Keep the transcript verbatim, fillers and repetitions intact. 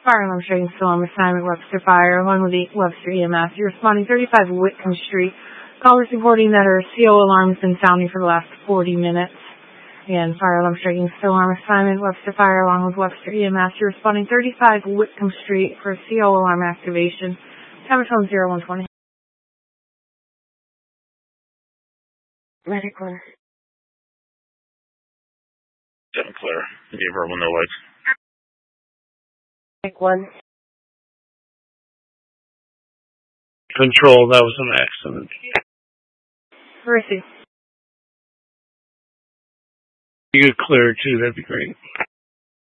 Fire alarm showing still on assignment, Webster Fire, one with the Webster E M S. You're responding thirty-five Whitcomb Street. Callers reporting that her C O alarm has been sounding for the last forty minutes. Again, fire alarm striking still on assignment, Webster Fire, along with Webster E M S. You're responding thirty-five Whitcomb Street for C O alarm activation. Tower phone zero one twenty. Medic one. Seven clear. Gave her window lights. Medic one. Control, that was an accident. Receive. You could clear too, that'd be great.